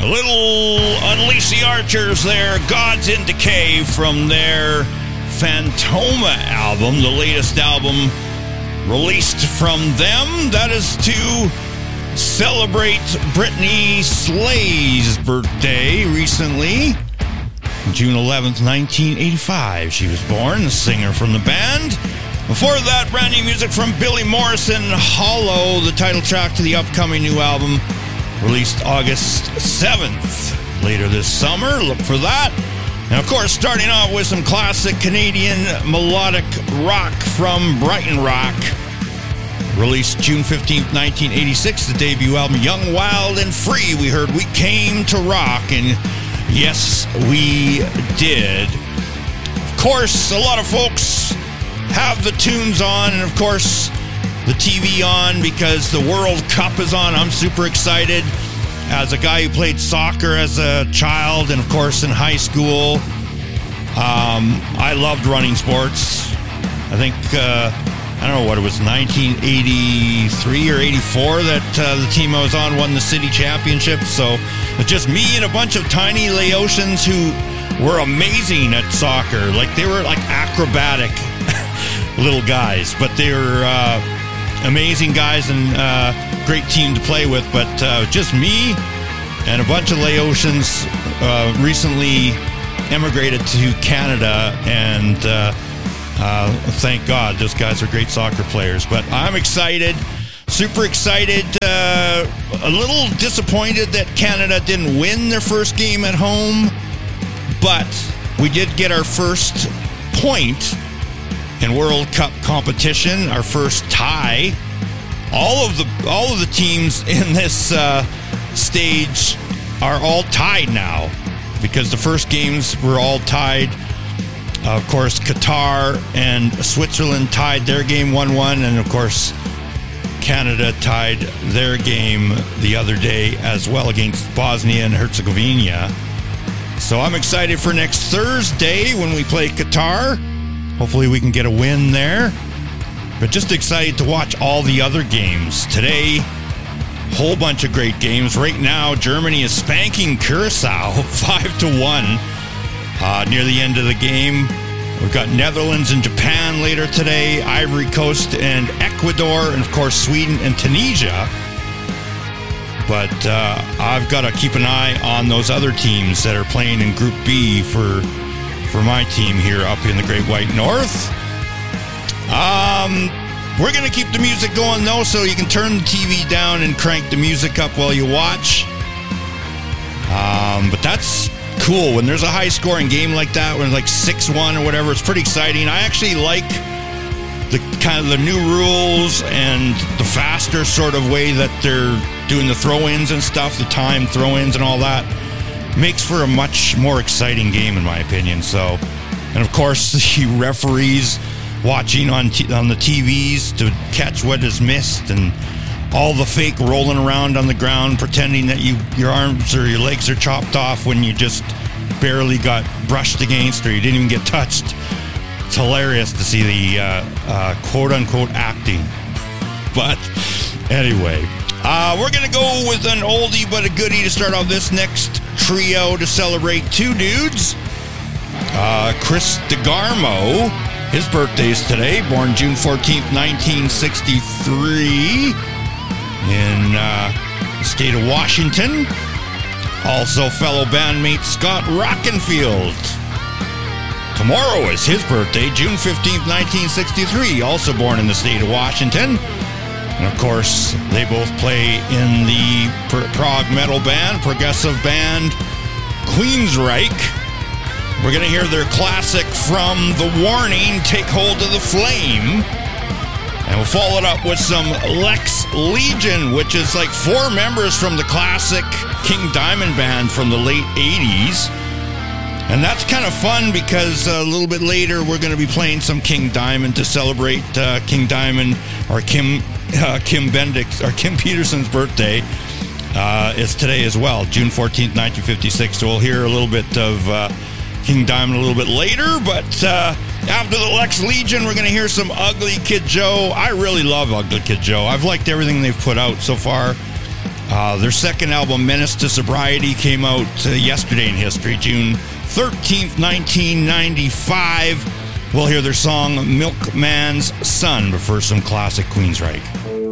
A little Unleash the Archers there, Gods in Decay from their Phantoma album, the latest album released from them. That is to celebrate Brittany Slay's birthday recently. June 11th, 1985, she was born, the singer from the band. Before that, brand new music from Billy Morrison, Hollow, the title track to the upcoming new album, released August 7th. Later this summer, look for that. And of course, starting off with some classic Canadian melodic rock from Brighton Rock. Released June 15th, 1986, the debut album Young, Wild, and Free. We heard We Came to Rock, and yes, we did. Of course, a lot of folks have the tunes on, and of course, the TV on because the World Cup is on. I'm super excited. As a guy who played soccer as a child and, of course, in high school, I loved running sports. I think, I don't know what it was, 1983 or 84 that the team I was on won the city championship. So it's just me and a bunch of tiny Laotians who were amazing at soccer. Like, they were like acrobatic little guys, but they were amazing guys and great team to play with. But just me and a bunch of Laotians recently emigrated to Canada, and thank God, those guys are great soccer players. But I'm excited, super excited, a little disappointed that Canada didn't win their first game at home, but we did get our first point in World Cup competition, our first tie. All of the teams in this stage are all tied now because the first games were all tied. Of course, Qatar and Switzerland tied their game 1-1, and of course, Canada tied their game the other day as well against Bosnia and Herzegovina. So I'm excited for next Thursday when we play Qatar. Hopefully we can get a win there. But just excited to watch all the other games. Today, whole bunch of great games. Right now, Germany is spanking Curacao 5-1 near the end of the game. We've got Netherlands and Japan later today, Ivory Coast and Ecuador, and of course Sweden and Tunisia. But I've got to keep an eye on those other teams that are playing in Group B for my team here up in the Great White North. We're going to keep the music going, though, so you can turn the TV down and crank the music up while you watch. But that's cool. When there's a high-scoring game like that, when it's like 6-1 or whatever, it's pretty exciting. I actually like the kind of the new rules and the faster sort of way that they're doing the throw-ins and stuff, the time throw-ins and all that. Makes for a much more exciting game, in my opinion. So, and of course, the referees watching on the TVs to catch what is missed, and all the fake rolling around on the ground pretending that your arms or your legs are chopped off when you just barely got brushed against or you didn't even get touched. It's hilarious to see the quote-unquote acting. But anyway, we're going to go with an oldie but a goodie to start off this next trio to celebrate two dudes. Chris DeGarmo, his birthday's today, born June 14th, 1963 in the state of Washington. Also fellow bandmate Scott Rockenfield. Tomorrow is his birthday, June 15th, 1963, also born in the state of Washington. And of course, they both play in the prog metal band, progressive band, Queensryche. We're going to hear their classic from The Warning, Take Hold of the Flame. And we'll follow it up with some Lex Legion, which is like four members from the classic King Diamond band from the late 80s. And that's kind of fun because a little bit later we're going to be playing some King Diamond to celebrate King Diamond, or Kim Bendix, or Kim Peterson's birthday. It's today as well, June 14th, 1956. So we'll hear a little bit of King Diamond a little bit later, but after the Lex Legion, we're going to hear some Ugly Kid Joe. I really love Ugly Kid Joe. I've liked everything they've put out so far. Their second album, Menace to Sobriety, came out yesterday in history, June 13th, 1995. We'll hear their song, Milkman's Son, but first some classic Queensryche.